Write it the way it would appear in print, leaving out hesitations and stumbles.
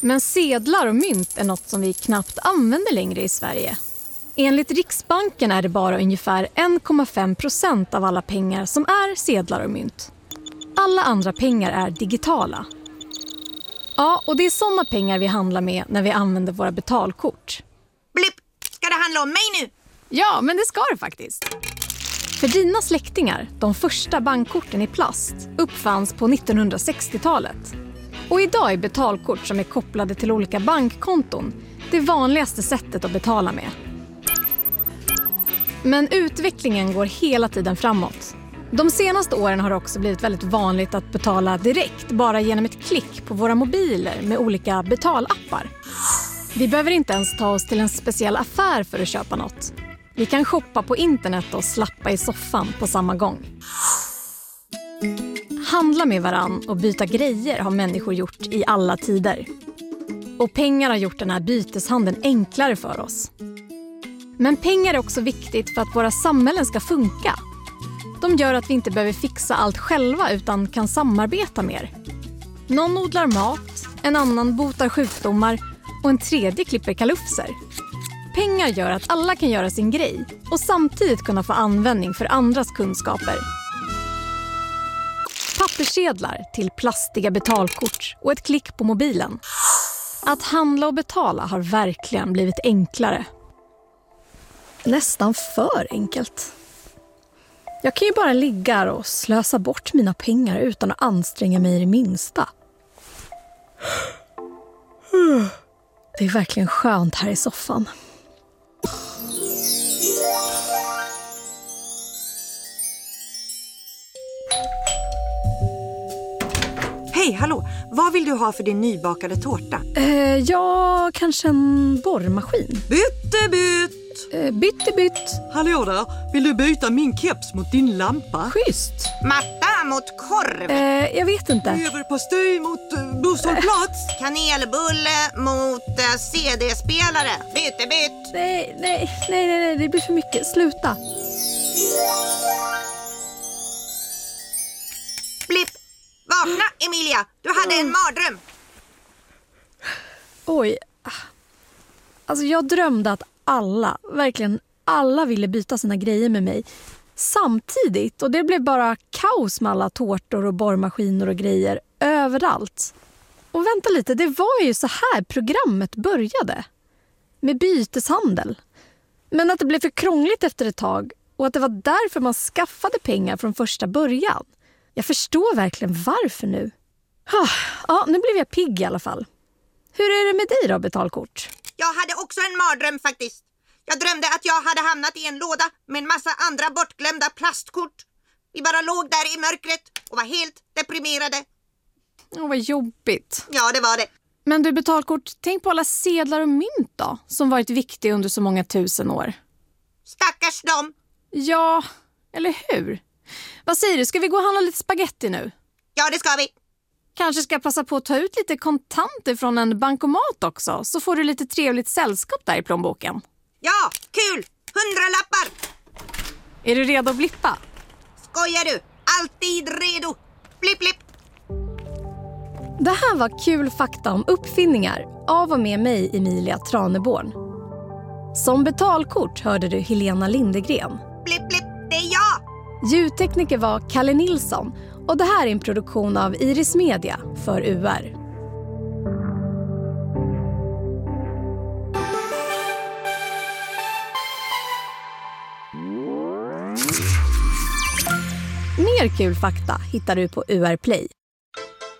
Men sedlar och mynt är något som vi knappt använder längre i Sverige. Enligt Riksbanken är det bara ungefär 1,5% av alla pengar som är sedlar och mynt. Alla andra pengar är digitala. Ja, och det är sådana pengar vi handlar med när vi använder våra betalkort. Blipp! Ska det handla om mig nu? Ja, men det ska det faktiskt. För dina släktingar, de första bankkorten i plast, uppfanns på 1960-talet. Och idag är betalkort som är kopplade till olika bankkonton det vanligaste sättet att betala med. Men utvecklingen går hela tiden framåt. De senaste åren har det också blivit väldigt vanligt att betala direkt bara genom ett klick på våra mobiler med olika betalappar. Vi behöver inte ens ta oss till en speciell affär för att köpa något. Vi kan shoppa på internet och slappa i soffan på samma gång. Handla med varann och byta grejer har människor gjort i alla tider. Och pengar har gjort den här byteshandeln enklare för oss. Men pengar är också viktigt för att våra samhällen ska funka. De gör att vi inte behöver fixa allt själva utan kan samarbeta mer. Någon odlar mat, en annan botar sjukdomar och en tredje klipper kalufser. Pengar gör att alla kan göra sin grej och samtidigt kunna få användning för andras kunskaper. Papperssedlar till plastiga betalkort och ett klick på mobilen. Att handla och betala har verkligen blivit enklare. Nästan för enkelt. Jag kan ju bara ligga och slösa bort mina pengar utan att anstränga mig i det minsta. Det är verkligen skönt här i soffan. Hej, hallå. Vad vill du ha för din nybakade tårta? Ja, kanske en borrmaskin. Bytt! Bytt. Hallå där, vill du byta min keps mot din lampa? Schysst. Matta mot korv. Jag vet inte. Leverpastej mot busshållplats. Kanelbulle mot CD-spelare. Bytt. Nej, det blir för mycket. Sluta. Blipp! Vakna, Emilia. Du hade en mardröm. Oj. Alltså jag drömde att verkligen alla ville byta sina grejer med mig samtidigt. Och det blev bara kaos med alla tårtor och borrmaskiner och grejer överallt. Och vänta lite, det var ju så här programmet började. Med byteshandel. Men att det blev för krångligt efter ett tag och att det var därför man skaffade pengar från första början. Jag förstår verkligen varför nu. Ja, nu blev jag pigg i alla fall. Hur är det med dig då, betalkort? Jag hade också en mardröm faktiskt. Jag drömde att jag hade hamnat i en låda med en massa andra bortglömda plastkort. Vi bara låg där i mörkret och var helt deprimerade. Vad jobbigt. Ja, det var det. Men du, betalkort, tänk på alla sedlar och mynt då, som varit viktiga under så många tusen år. Stackars dem. Ja, eller hur? Vad säger du, ska vi gå och handla lite spaghetti nu? Ja, det ska vi. Kanske ska passa på att ta ut lite kontanter från en bankomat också, så får du lite trevligt sällskap där i plånboken. Ja, kul! 100-lappar! Är du redo att blippa? Skojar du? Alltid redo! Blipp, blipp! Det här var kul fakta om uppfinningar av och med mig, Emilia Traneborn. Som betalkort hörde du Helena Lindegren. Blipp, blipp, det är jag! Ljudtekniker var Kalle Nilsson och det här är en produktion av Iris Media för UR. Mer kul fakta hittar du på UR Play.